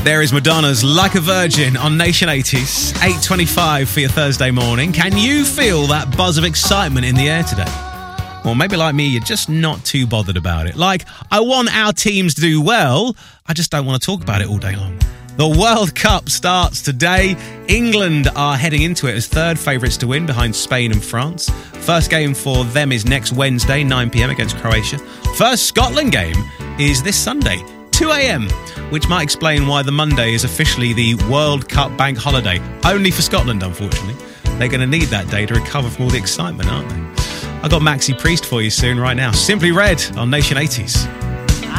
There is Madonna's Like a Virgin on Nation 80s, 8:25 for your Thursday morning. Can you feel that buzz of excitement in the air today? Or maybe like me, you're just not too bothered about it. Like, I want our teams to do well, I just don't want to talk about it all day long. The World Cup starts today. England are heading into it as third favourites to win behind Spain and France. First game for them is next Wednesday, 9 p.m. against Croatia. First Scotland game is this Sunday, 2 a.m, which might explain why the Monday is officially the World Cup bank holiday. Only for Scotland, unfortunately. They're going to need that day to recover from all the excitement, aren't they? I've got Maxi Priest for you soon, right now. Simply Red on Nation 80s.